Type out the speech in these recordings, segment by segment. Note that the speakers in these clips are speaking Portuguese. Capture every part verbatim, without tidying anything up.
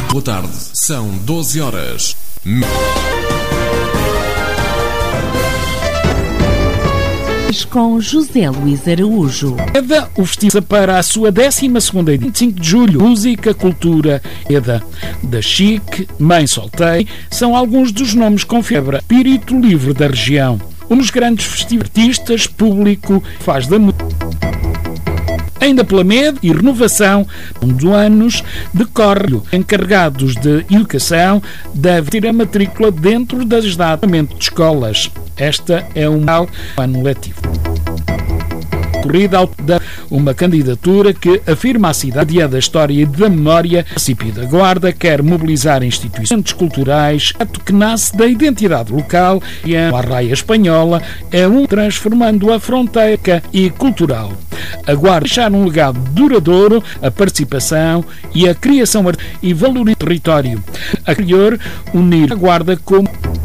Boa tarde, são doze horas. Com José Luís Araújo. EDA, o festival para a sua décima segunda edição, vinte e cinco de julho. Música, cultura, EDA. Da Chique, Mãe Soltei, são alguns dos nomes com febre. Espírito livre da região. Um dos grandes festivais, artistas, público, faz da música. Ainda pela MED e renovação, um dos anos decorre. Encarregados de educação deve ter a matrícula dentro das datas de escolas. Esta é um ano letivo. Corrida ao da uma candidatura que afirma a cidade da história e da memória. O município da Guarda quer mobilizar instituições culturais, ato que nasce da identidade local e a arraia espanhola é um transformando a fronteira e cultural. A Guarda deixar um legado duradouro, a participação e a criação e valorizar o território. A criar unir a Guarda como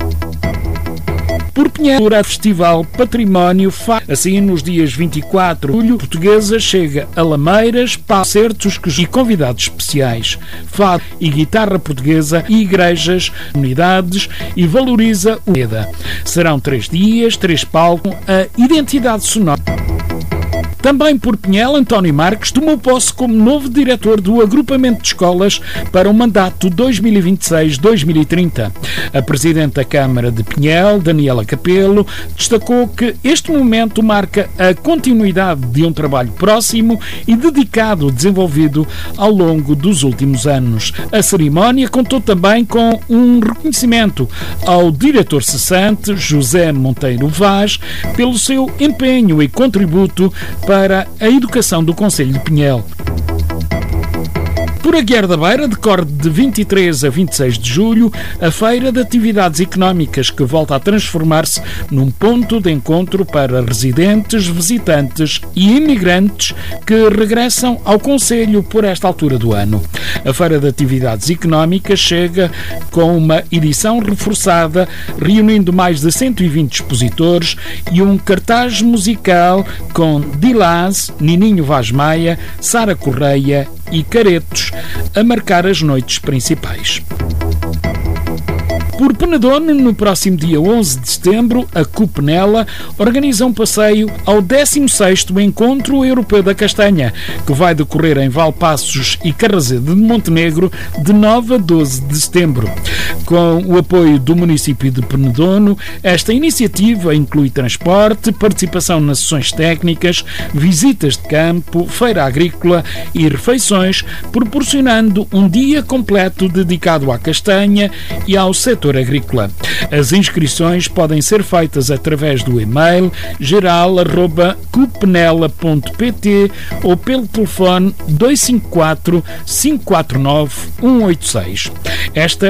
por Pinheiro, a Festival Património faz assim nos dias vinte e quatro de julho, Portuguesa chega a Lameiras, concertos e convidados especiais, fado e guitarra portuguesa e igrejas, unidades e valoriza o EDA. Serão três dias, três palcos, a identidade sonora. Também por Pinhel, António Marques tomou posse como novo diretor do agrupamento de escolas para o mandato dois mil e vinte e seis a dois mil e trinta. A Presidente da Câmara de Pinhel, Daniela Capelo, destacou que este momento marca a continuidade de um trabalho próximo e dedicado desenvolvido ao longo dos últimos anos. A cerimónia contou também com um reconhecimento ao diretor cessante, José Monteiro Vaz, pelo seu empenho e contributo para para a educação do Concelho de Pinhel. Por Aguiar da Beira decorre de vinte e três a vinte e seis de julho a Feira de Atividades Económicas, que volta a transformar-se num ponto de encontro para residentes, visitantes e imigrantes que regressam ao Concelho por esta altura do ano. A Feira de Atividades Económicas chega com uma edição reforçada, reunindo mais de cento e vinte expositores e um cartaz musical com Dilaz, Nininho Vaz Maia, Sara Correia e Caretos a marcar as noites principais. Por Penedono, no próximo dia onze de setembro, a Cupenela organiza um passeio ao décimo sexto Encontro Europeu da Castanha, que vai decorrer em Valpaços e Carrazede de Montenegro de nove a doze de setembro. Com o apoio do município de Penedono, esta iniciativa inclui transporte, participação nas sessões técnicas, visitas de campo, feira agrícola e refeições, proporcionando um dia completo dedicado à castanha e ao setor agrícola. As inscrições podem ser feitas através do e-mail geral arroba cupenela ponto pt ou pelo telefone dois cinco quatro, cinco quatro nove, um oito seis. Esta